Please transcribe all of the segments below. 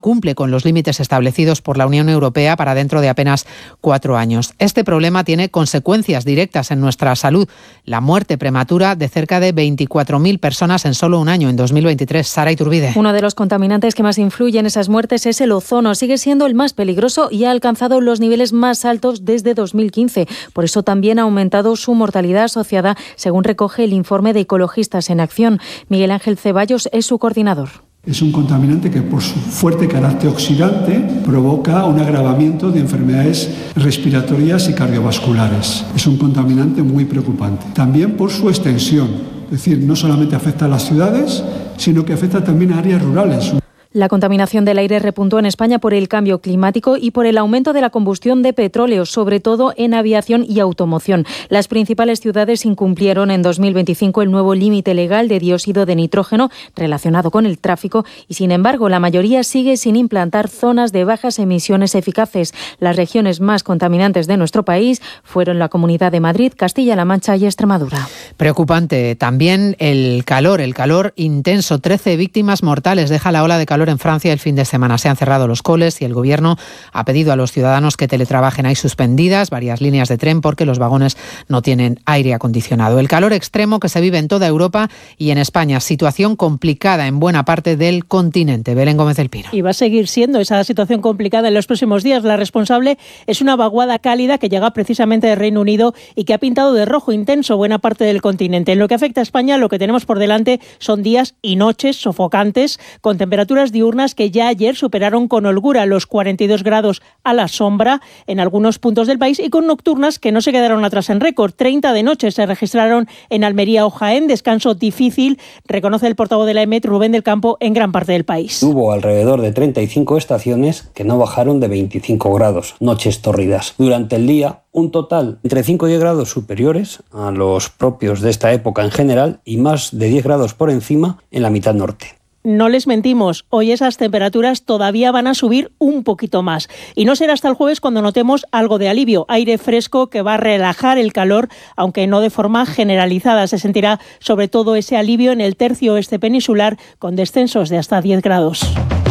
cumple con los límites establecidos por la Unión Europea para dentro de apenas 4 años. Este problema tiene consecuencias directas en nuestra salud. La muerte prematura de cerca de 24.000 personas en solo un año, en 2023. Sara Iturbide. Uno de los contaminantes que más influye en esas muertes es el ozono. Sigue siendo el más peligroso y ha alcanzado los niveles más altos desde 2015. Por eso también ha aumentado su mortalidad asociada, según recoge el informe de Ecologistas en Acción. Miguel Ángel Ceballos es su coordinador. Es un contaminante que por su fuerte carácter oxidante provoca un agravamiento de enfermedades respiratorias y cardiovasculares. Es un contaminante muy preocupante. También por su extensión, es decir, no solamente afecta a las ciudades, sino que afecta también a áreas rurales. La contaminación del aire repuntó en España por el cambio climático y por el aumento de la combustión de petróleo, sobre todo en aviación y automoción. Las principales ciudades incumplieron en 2025 el nuevo límite legal de dióxido de nitrógeno relacionado con el tráfico y, sin embargo, la mayoría sigue sin implantar zonas de bajas emisiones eficaces. Las regiones más contaminantes de nuestro país fueron la Comunidad de Madrid, Castilla-La Mancha y Extremadura. Preocupante también el calor intenso. 13 víctimas mortales deja la ola de calor en Francia el fin de semana. Se han cerrado los coles y el gobierno ha pedido a los ciudadanos que teletrabajen. Hay suspendidas varias líneas de tren porque los vagones no tienen aire acondicionado. El calor extremo que se vive en toda Europa y en España. Situación complicada en buena parte del continente. Belén Gómez del Pino. Y va a seguir siendo esa situación complicada en los próximos días. La responsable es una vaguada cálida que llega precisamente del Reino Unido y que ha pintado de rojo intenso buena parte del continente. En lo que afecta a España, lo que tenemos por delante son días y noches sofocantes con temperaturas diurnas que ya ayer superaron con holgura los 42 grados a la sombra en algunos puntos del país y con nocturnas que no se quedaron atrás en récord. 30 de noche se registraron en Almería o Jaén, descanso difícil, reconoce el portavoz de la EMET, Rubén del Campo, en gran parte del país. Hubo alrededor de 35 estaciones que no bajaron de 25 grados, noches tórridas. Durante el día, un total entre 5 y 10 grados superiores a los propios de esta época en general y más de 10 grados por encima en la mitad norte. No les mentimos, hoy esas temperaturas todavía van a subir un poquito más. Y no será hasta el jueves cuando notemos algo de alivio, aire fresco que va a relajar el calor, aunque no de forma generalizada. Se sentirá sobre todo ese alivio en el tercio oeste peninsular, con descensos de hasta 10 grados.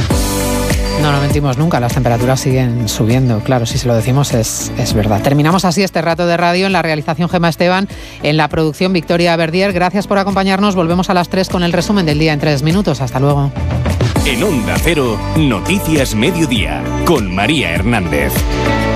No mentimos nunca, las temperaturas siguen subiendo. Claro, si se lo decimos es verdad. Terminamos así este rato de radio. En la realización Gemma Esteban, en la producción Victoria Verdier. Gracias por acompañarnos. Volvemos a las 3 con el resumen del día en 3 minutos. Hasta luego. En Onda Cero, Noticias Mediodía, con María Hernández.